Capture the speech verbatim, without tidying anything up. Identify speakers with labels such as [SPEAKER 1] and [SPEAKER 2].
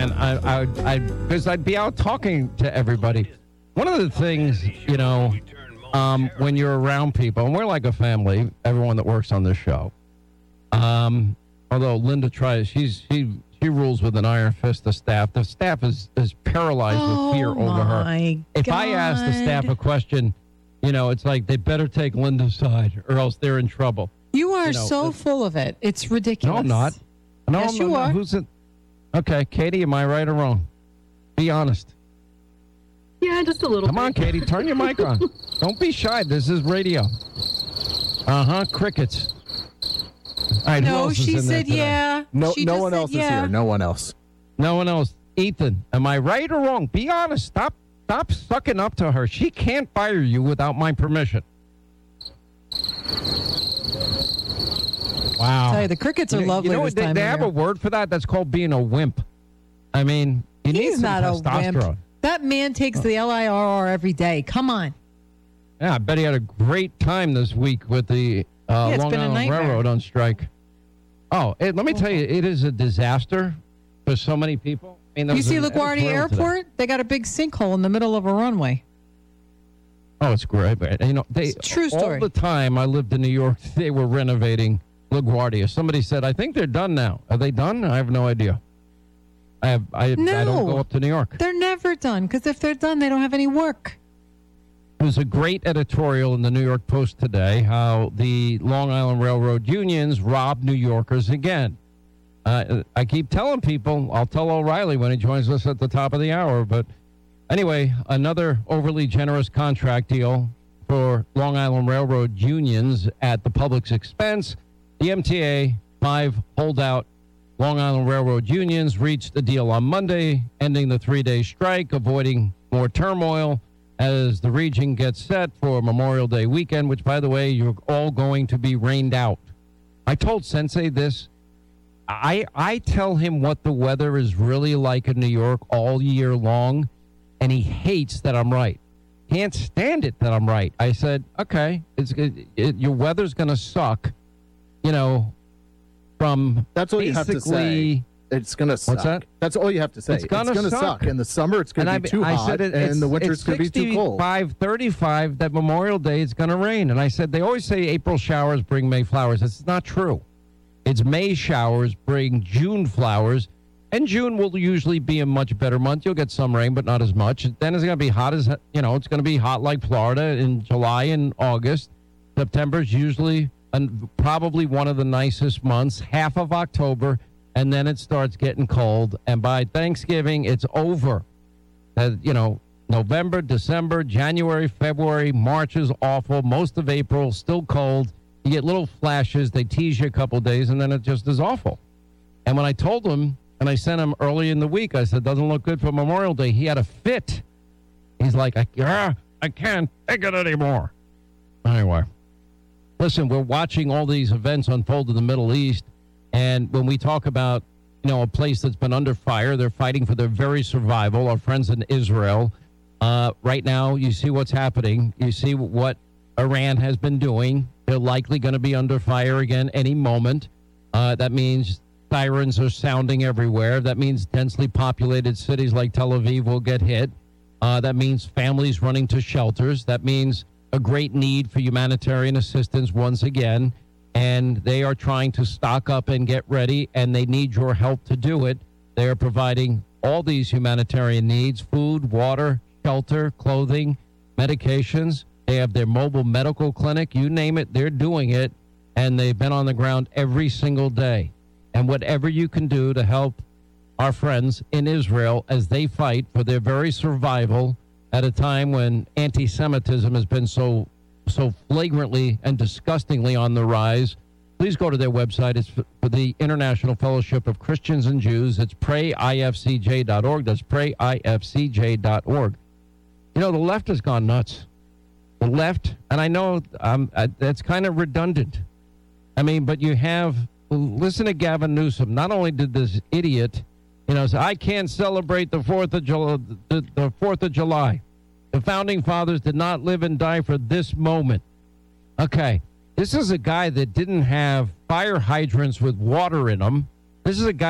[SPEAKER 1] man. I, I, I, because I'd be out talking to everybody. One of the things, you know, um, when you're around people, and we're like a family, everyone that works on this show. Um, although Linda tries, she's she she rules with an iron fist. The staff, the staff is is paralyzed
[SPEAKER 2] oh
[SPEAKER 1] with fear over her.
[SPEAKER 2] My
[SPEAKER 1] if
[SPEAKER 2] God.
[SPEAKER 1] I ask the staff a question, you know, it's like they better take Linda's side, or else they're in trouble.
[SPEAKER 2] You are
[SPEAKER 1] you know,
[SPEAKER 2] so full of it. It's ridiculous.
[SPEAKER 1] No, I'm not. No,
[SPEAKER 2] yes,
[SPEAKER 1] no,
[SPEAKER 2] you
[SPEAKER 1] no.
[SPEAKER 2] are.
[SPEAKER 1] Who's it? Okay, Katie, am I right or wrong? Be honest.
[SPEAKER 3] Yeah, just a little
[SPEAKER 1] Come
[SPEAKER 3] bit.
[SPEAKER 1] on, Katie, turn your mic on. Don't be shy. This is radio. Uh-huh, crickets. All right, who
[SPEAKER 2] No,
[SPEAKER 1] else is
[SPEAKER 2] she
[SPEAKER 1] in there
[SPEAKER 2] said
[SPEAKER 1] today?
[SPEAKER 2] yeah.
[SPEAKER 4] No,
[SPEAKER 2] She
[SPEAKER 4] no
[SPEAKER 2] just
[SPEAKER 4] one
[SPEAKER 2] said
[SPEAKER 4] else
[SPEAKER 2] yeah.
[SPEAKER 4] is here. No one else.
[SPEAKER 1] No one else. Ethan, am I right or wrong? Be honest. Stop stop sucking up to her. She can't fire you without my permission. Wow.
[SPEAKER 2] Tell you, the crickets are
[SPEAKER 1] You-
[SPEAKER 2] lovely
[SPEAKER 1] You know
[SPEAKER 2] this
[SPEAKER 1] what? They,
[SPEAKER 2] time
[SPEAKER 1] they
[SPEAKER 2] of
[SPEAKER 1] have
[SPEAKER 2] year.
[SPEAKER 1] a word for that. That's called being a wimp. I mean, you need
[SPEAKER 2] He's
[SPEAKER 1] some
[SPEAKER 2] not a
[SPEAKER 1] testosterone.
[SPEAKER 2] wimp. That man takes the L I R R every day. Come on.
[SPEAKER 1] Yeah, I bet he had a great time this week with the uh,
[SPEAKER 2] Yeah, it's
[SPEAKER 1] Long
[SPEAKER 2] been a
[SPEAKER 1] Island
[SPEAKER 2] nightmare.
[SPEAKER 1] Railroad on strike. Oh, it, let me tell you, it is a disaster for so many people. I mean, there
[SPEAKER 2] You
[SPEAKER 1] was
[SPEAKER 2] see
[SPEAKER 1] an
[SPEAKER 2] LaGuardia
[SPEAKER 1] editorial today.
[SPEAKER 2] Airport? They got a big sinkhole in the middle of a runway.
[SPEAKER 1] Oh, it's great. But, you know, they
[SPEAKER 2] It's a true story.
[SPEAKER 1] all the time I lived in New York, they were renovating LaGuardia. Somebody said, I think they're done now. Are they done? I have no idea. I have I, I don't
[SPEAKER 2] No.
[SPEAKER 1] go up to New York.
[SPEAKER 2] They're never done, because if they're done, they don't have any work.
[SPEAKER 1] There was a great editorial in the New York Post today how the Long Island Railroad unions robbed New Yorkers again. Uh, I keep telling people, I'll tell O'Reilly when he joins us at the top of the hour, but anyway, another overly generous contract deal for Long Island Railroad unions at the public's expense. The M T A, five holdout Long Island Railroad unions, reached a deal on Monday, ending the three-day strike, avoiding more turmoil as the region gets set for Memorial Day weekend, which, by the way, you're all going to be rained out. I told Sensei this. I I tell him what the weather is really like in New York all year long, and he hates that I'm right. Can't stand it that I'm right. I said, okay, it's it, it, your weather's going to suck, you know, from
[SPEAKER 4] That's all you have to
[SPEAKER 1] basically-
[SPEAKER 4] say. It's going to suck.
[SPEAKER 1] that?
[SPEAKER 4] That's all you have to say.
[SPEAKER 1] It's gonna
[SPEAKER 4] gonna
[SPEAKER 1] suck.
[SPEAKER 4] suck. In the summer, it's going
[SPEAKER 1] And
[SPEAKER 4] to
[SPEAKER 1] I,
[SPEAKER 4] be too
[SPEAKER 1] I
[SPEAKER 4] hot,
[SPEAKER 1] said it,
[SPEAKER 4] and
[SPEAKER 1] it's,
[SPEAKER 4] the winter
[SPEAKER 1] it's
[SPEAKER 4] it's going to be too cold.
[SPEAKER 1] sixty-five, thirty-five that Memorial Day it's going to rain. And I said, they always say April showers bring May flowers. It's not true. It's May showers bring June flowers. And June will usually be a much better month. You'll get some rain, but not as much. Then it's going to be hot as, you know, it's going to be hot like Florida in July and August. September is usually an, probably one of the nicest months, half of October. And then it starts getting cold. And by Thanksgiving, it's over. Uh, you know, November, December, January, February, March is awful. Most of April, still cold. You get little flashes. They tease you a couple of days, and then it just is awful. And when I told him, and I sent him early in the week, I said, doesn't look good for Memorial Day. He had a fit. He's like, I, ah, I can't take it anymore. Anyway, listen, we're watching all these events unfold in the Middle East. And when we talk about, you know, a place that's been under fire, they're fighting for their very survival. Our friends in Israel, uh, right now, you see what's happening. You see what Iran has been doing. They're likely going to be under fire again any moment. Uh, that means sirens are sounding everywhere. That means densely populated cities like Tel Aviv will get hit. Uh, that means families running to shelters. That means a great need for humanitarian assistance once again. And they are trying to stock up and get ready, and they need your help to do it. They are providing all these humanitarian needs: food, water, shelter, clothing, medications. They have their mobile medical clinic. You name it, they're doing it, and they've been on the ground every single day. And whatever you can do to help our friends in Israel as they fight for their very survival at a time when anti-Semitism has been so so flagrantly and disgustingly on the rise, please go to their website. It's for the International Fellowship of Christians and Jews. It's pray I F C J dot org. That's pray I F C J dot org. You know, the left has gone nuts. The left, and I know um, uh, that's kind of redundant. I mean, but you have, listen to Gavin Newsom. Not only did this idiot, you know, say, I can't celebrate the fourth of July, the, the fourth of July. The founding fathers did not live and die for this moment. Okay, this is a guy that didn't have fire hydrants with water in them. This is a guy